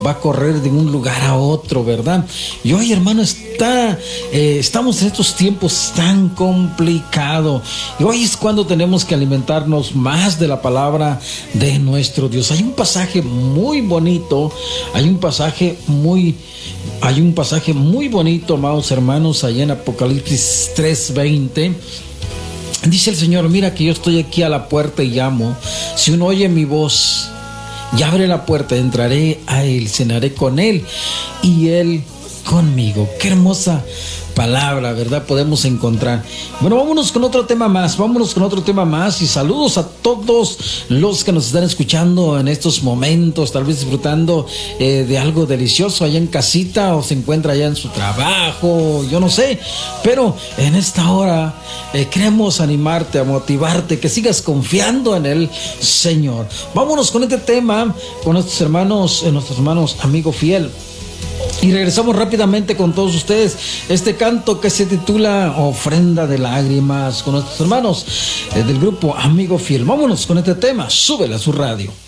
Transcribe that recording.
va a correr de un lugar a otro, ¿verdad? Y hoy, hermano, estamos en estos tiempos tan complicados. Y hoy es cuando tenemos que alimentarnos más de la palabra de nuestro Dios. Hay un pasaje muy bonito, hay un pasaje muy bonito, amados hermanos, allá en Apocalipsis 3:20. Dice el Señor: mira que yo estoy aquí a la puerta y llamo. Si uno oye mi voz y abre la puerta, entraré a él, cenaré con él y él conmigo. Qué hermosa palabra, ¿verdad? Podemos encontrar. Bueno, vámonos con otro tema más, y saludos a todos los que nos están escuchando en estos momentos, tal vez disfrutando de algo delicioso allá en casita, o se encuentra allá en su trabajo, yo no sé, pero en esta hora queremos animarte, a motivarte, que sigas confiando en el Señor. Vámonos con este tema, con nuestros hermanos Amigo Fiel. Y regresamos rápidamente con todos ustedes. Este canto que se titula Ofrenda de Lágrimas, con nuestros hermanos del grupo Amigo Fiel. Vámonos con este tema. Súbele a su radio.